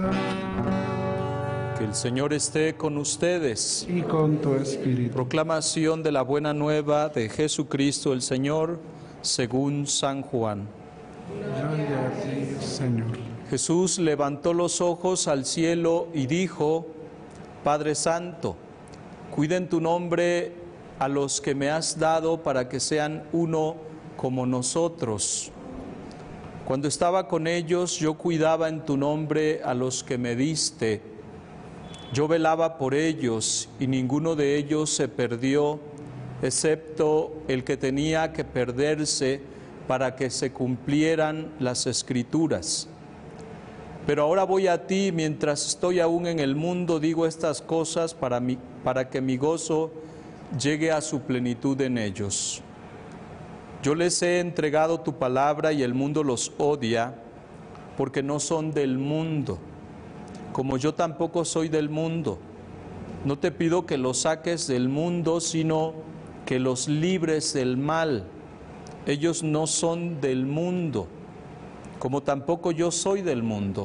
Que el Señor esté con ustedes. Y con tu espíritu. Proclamación de la buena nueva de Jesucristo el Señor, según San Juan. Gloria a ti, Señor. Jesús levantó los ojos al cielo y dijo: Padre Santo, cuida en tu nombre a los que me has dado para que sean uno como nosotros. Cuando estaba con ellos, yo cuidaba en tu nombre a los que me diste. Yo velaba por ellos y ninguno de ellos se perdió, excepto el que tenía que perderse para que se cumplieran las Escrituras. Pero ahora voy a ti, mientras estoy aún en el mundo, digo estas cosas para que mi gozo llegue a su plenitud en ellos. Yo les he entregado tu palabra y el mundo los odia, porque no son del mundo, como yo tampoco soy del mundo. No te pido que los saques del mundo, sino que los libres del mal. Ellos no son del mundo, como tampoco yo soy del mundo.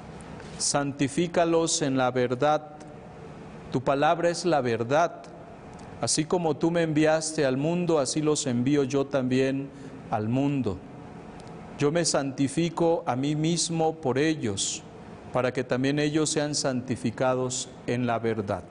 Santifícalos en la verdad. Tu palabra es la verdad. Así como tú me enviaste al mundo, así los envío yo también al mundo. Yo me santifico a mí mismo por ellos, para que también ellos sean santificados en la verdad.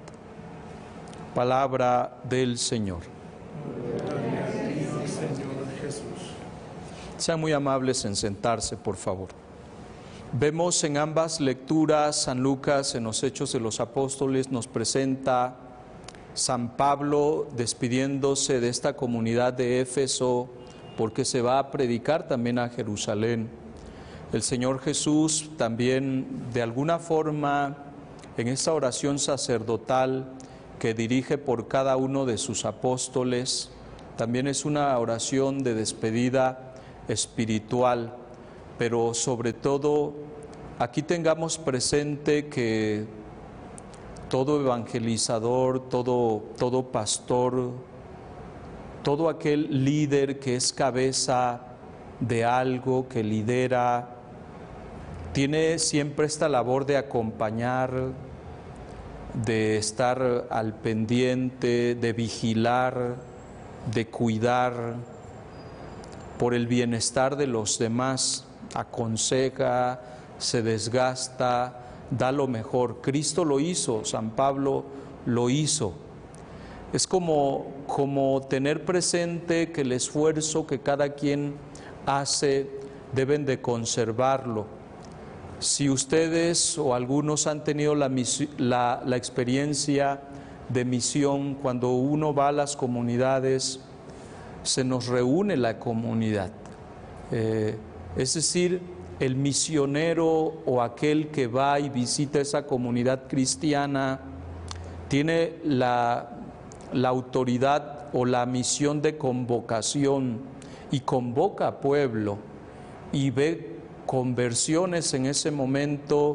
Palabra del Señor. Gloria a ti, Señor Jesús. Sean muy amables en sentarse, por favor. Vemos en ambas lecturas, San Lucas en los Hechos de los Apóstoles nos presenta San Pablo despidiéndose de esta comunidad de Éfeso porque se va a predicar también a Jerusalén. El Señor Jesús también, de alguna forma, en esta oración sacerdotal que dirige por cada uno de sus apóstoles, también es una oración de despedida espiritual, pero sobre todo aquí tengamos presente que todo evangelizador, todo pastor, todo aquel líder que es cabeza de algo, que lidera, tiene siempre esta labor de acompañar, de estar al pendiente, de vigilar, de cuidar por el bienestar de los demás, aconseja, se desgasta, da lo mejor. Cristo lo hizo, San Pablo lo hizo. Es como tener presente que el esfuerzo que cada quien hace deben de conservarlo. Si ustedes o algunos han tenido la experiencia de misión, cuando uno va a las comunidades, se nos reúne la comunidad. Es decir, el misionero o aquel que va y visita esa comunidad cristiana tiene la autoridad o la misión de convocación y convoca a pueblo y ve conversiones en ese momento,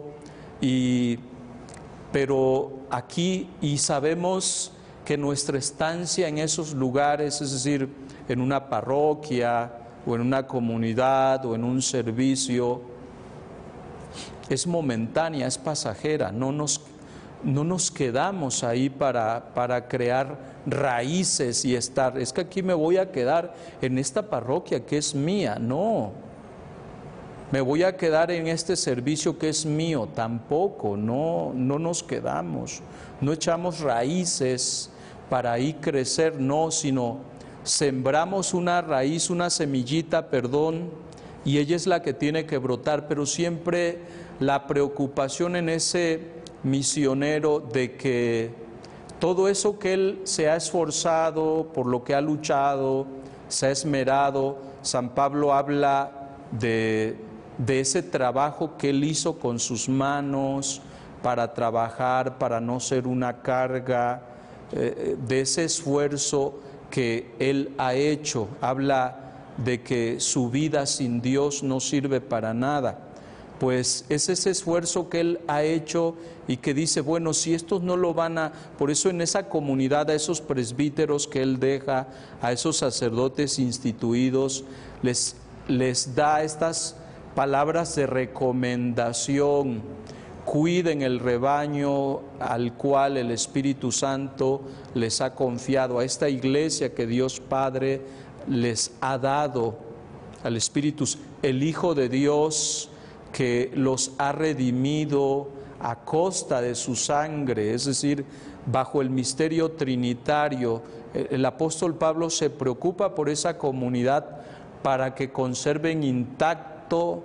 pero aquí y sabemos que nuestra estancia en esos lugares, es decir, en una parroquia o en una comunidad o en un servicio, es momentánea, es pasajera, no nos quedamos ahí para crear raíces y estar, es que aquí me voy a quedar en esta parroquia que es mía, no. Me voy a quedar en este servicio que es mío, tampoco, no nos quedamos, no echamos raíces para ahí crecer, no, sino sembramos una raíz, una semillita, y ella es la que tiene que brotar, pero siempre la preocupación en ese misionero de que todo eso que él se ha esforzado, por lo que ha luchado, se ha esmerado, San Pablo habla de ese trabajo que él hizo con sus manos para trabajar, para no ser una carga, de ese esfuerzo que él ha hecho. Habla de que su vida sin Dios no sirve para nada. Pues es ese esfuerzo que él ha hecho y que dice, bueno, si estos no lo van a... Por eso en esa comunidad, a esos presbíteros que él deja, a esos sacerdotes instituidos, les da estas palabras de recomendación, cuiden el rebaño al cual el Espíritu Santo les ha confiado, a esta iglesia que Dios Padre les ha dado, al Espíritu, el Hijo de Dios que los ha redimido a costa de su sangre, es decir, bajo el misterio trinitario. El apóstol Pablo se preocupa por esa comunidad para que conserven intacto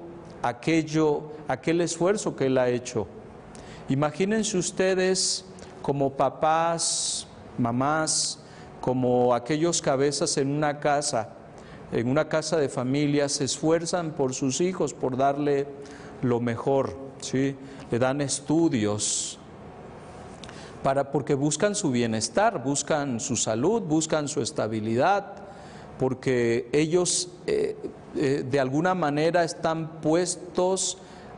aquel esfuerzo que él ha hecho. Imagínense ustedes como papás, mamás, como aquellos cabezas en una casa de familia, se esfuerzan por sus hijos, por darle lo mejor, ¿sí? Le dan estudios, porque buscan su bienestar, buscan su salud, buscan su estabilidad, porque ellos de alguna manera están puestos,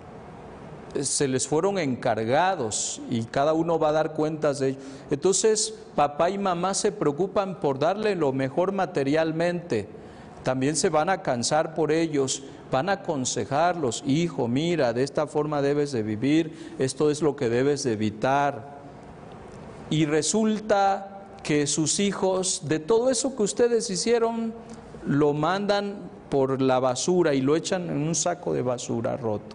se les fueron encargados y cada uno va a dar cuentas de ello. Entonces, papá y mamá se preocupan por darle lo mejor materialmente, también se van a cansar por ellos, van a aconsejarlos: hijo, mira, de esta forma debes de vivir, esto es lo que debes de evitar. Y resulta que sus hijos, de todo eso que ustedes hicieron, lo mandan por la basura y lo echan en un saco de basura roto.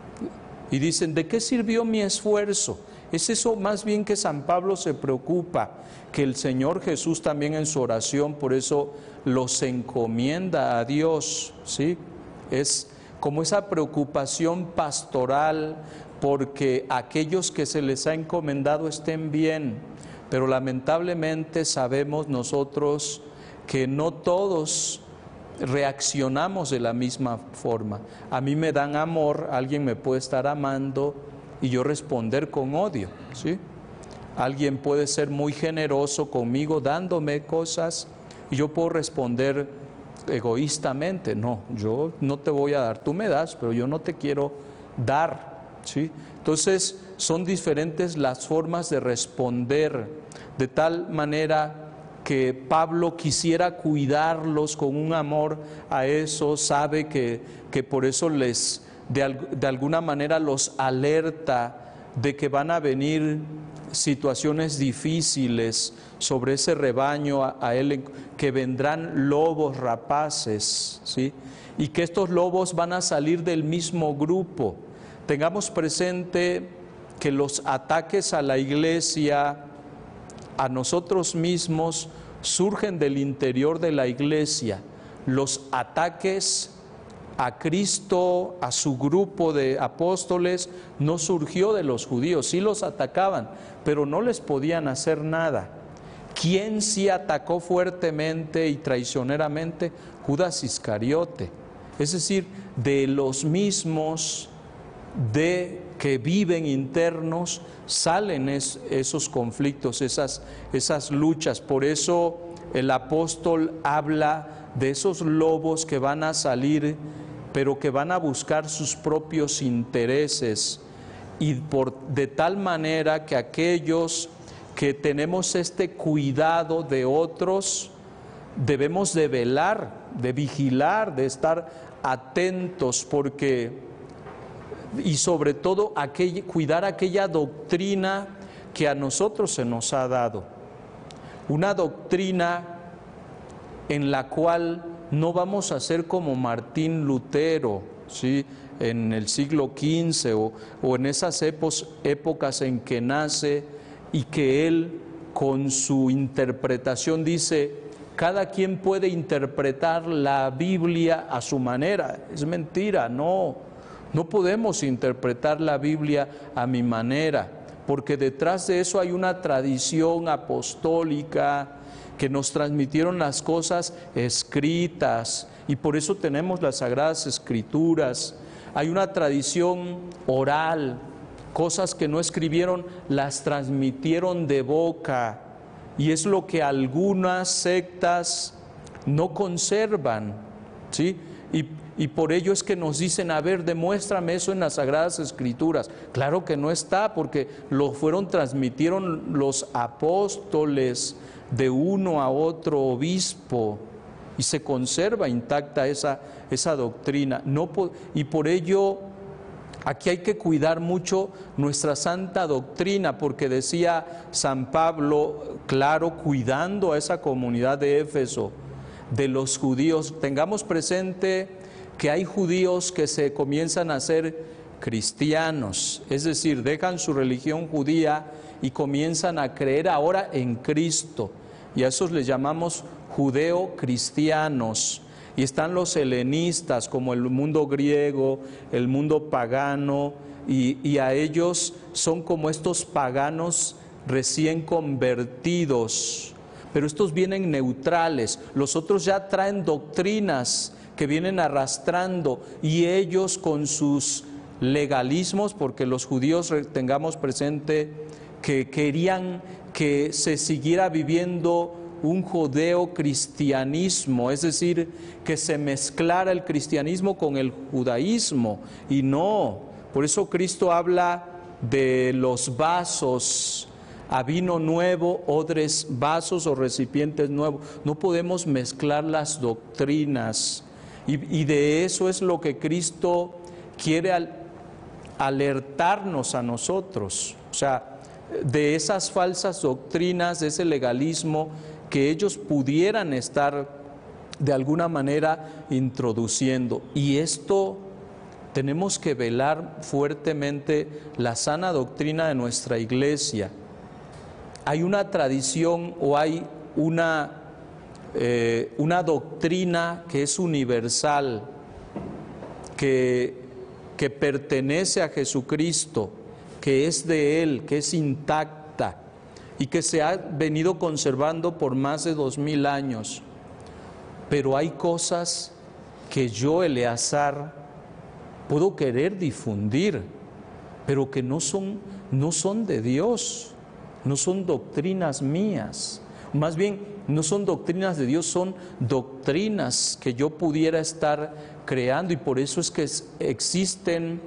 Y dicen: ¿de qué sirvió mi esfuerzo? Es eso más bien que San Pablo se preocupa, que el Señor Jesús también en su oración, por eso los encomienda a Dios, ¿sí? Es como esa preocupación pastoral porque aquellos que se les ha encomendado estén bien, pero lamentablemente sabemos nosotros que no todos reaccionamos de la misma forma. A mí me dan amor, alguien me puede estar amando y yo responder con odio, ¿sí? Alguien puede ser muy generoso conmigo dándome cosas y yo puedo responder egoístamente: no, yo no te voy a dar, tú me das, pero yo no te quiero dar, ¿sí? Entonces son diferentes las formas de responder, de tal manera que Pablo quisiera cuidarlos con un amor a eso, sabe que por eso les de alguna manera los alerta de que van a venir situaciones difíciles sobre ese rebaño a él, que vendrán lobos rapaces, ¿sí? Y que estos lobos van a salir del mismo grupo. Tengamos presente que los ataques a la iglesia, a nosotros mismos, surgen del interior de la iglesia. Los ataques a Cristo, a su grupo de apóstoles, no surgió de los judíos. Sí los atacaban, pero no les podían hacer nada. ¿Quién sí atacó fuertemente y traicioneramente? Judas Iscariote. Es decir, de los mismos que viven internos salen esos conflictos, esas luchas. Por eso el apóstol habla de esos lobos que van a salir, pero que van a buscar sus propios intereses, y de tal manera que aquellos que tenemos este cuidado de otros debemos de velar, de vigilar, de estar atentos, y sobre todo cuidar aquella doctrina que a nosotros se nos ha dado, una doctrina en la cual no vamos a ser como Martín Lutero, ¿sí?, en el siglo XV o en esas épocas en que nace, y que él con su interpretación dice: cada quien puede interpretar la Biblia a su manera. Es mentira, no podemos interpretar la Biblia a mi manera, porque detrás de eso hay una tradición apostólica que nos transmitieron las cosas escritas, y por eso tenemos las Sagradas Escrituras. Hay una tradición oral, cosas que no escribieron las transmitieron de boca, y es lo que algunas sectas no conservan, ¿sí? Y por ello es que nos dicen: a ver, demuéstrame eso en las Sagradas Escrituras. Claro que no está, porque lo transmitieron los apóstoles de uno a otro obispo, y se conserva intacta esa doctrina. Y por ello Aquí hay que cuidar mucho nuestra santa doctrina, porque decía San Pablo, claro, cuidando a esa comunidad de Éfeso, de los judíos. Tengamos presente que hay judíos que se comienzan a ser cristianos, es decir, dejan su religión judía y comienzan a creer ahora en Cristo, y a esos les llamamos judeo-cristianos. Y están los helenistas, como el mundo griego, el mundo pagano, y a ellos son como estos paganos recién convertidos, pero estos vienen neutrales. Los otros ya traen doctrinas que vienen arrastrando, y ellos con sus legalismos, porque los judíos, tengamos presente, que querían que se siguiera viviendo un judeo-cristianismo, es decir, que se mezclara el cristianismo con el judaísmo, y no. Por eso Cristo habla de los vasos, a vino nuevo, odres, vasos o recipientes nuevos. No podemos mezclar las doctrinas, y de eso es lo que Cristo quiere alertarnos a nosotros, o sea, de esas falsas doctrinas, de ese legalismo que ellos pudieran estar de alguna manera introduciendo. Y esto tenemos que velar fuertemente la sana doctrina de nuestra iglesia. Hay una tradición o hay una doctrina que es universal, que pertenece a Jesucristo, que es de Él, que es intacta y que se ha venido conservando por más de 2000 años. Pero hay cosas que yo, Eleazar, puedo querer difundir, pero que no son de Dios, no son doctrinas mías. Más bien, no son doctrinas de Dios, son doctrinas que yo pudiera estar creando, y por eso es que existen